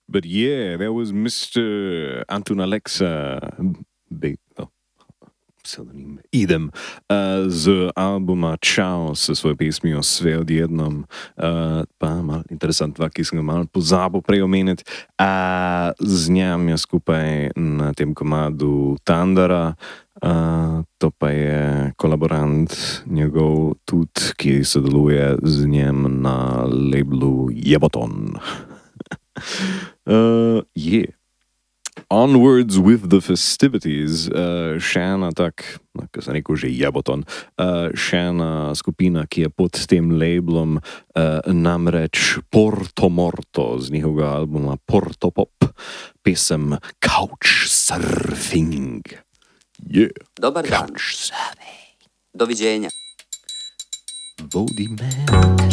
But yeah, that was Mr. Anton Alexa, pseudonym Idem, z albuma Ciao, s svojo pesmijo Sve odjednom, pa mal interesantna, ki sem ga mal pozabil prej omeniti, z njim je skupaj na tem komadu Tandara, to pa je kolaborant njegov tudi, ki sodeluje z njim na labelu Jeboton. Onwards with the festivities, še ena kot sem rekel, že Jeboton, še ena skupina, ki je pod tem labelom, namreč Porto Morto z njihovega albuma Porto Pop, pesem Couchsurfing. Yeah. Dobar dan. Doviđenja. Vodi me.